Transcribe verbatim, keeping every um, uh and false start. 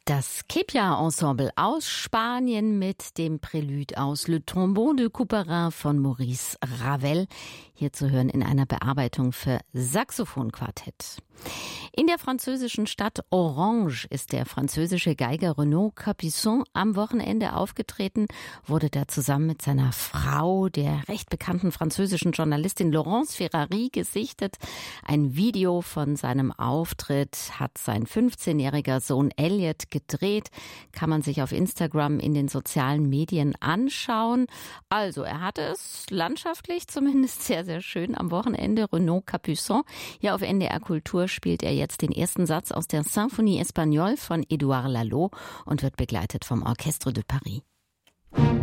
Das Kepia-Ensemble aus Spanien mit dem Prélude aus Le Tombeau de Couperin von Maurice Ravel, hier zu hören in einer Bearbeitung für Saxophonquartett. In der französischen Stadt Orange ist der französische Geiger Renaud Capuçon am Wochenende aufgetreten, wurde da zusammen mit seiner Frau, der recht bekannten französischen Journalistin Laurence Ferrari, gesichtet. Ein Video von seinem Auftritt hat sein fünfzehnjähriger Sohn Elliot gedreht, kann man sich auf Instagram in den sozialen Medien anschauen. Also, er hatte es landschaftlich zumindest sehr, sehr schön am Wochenende. Renaud Capuçon, hier auf N D R Kultur spielt er jetzt den ersten Satz aus der Symphonie Espagnole von Édouard Lalo und wird begleitet vom Orchestre de Paris.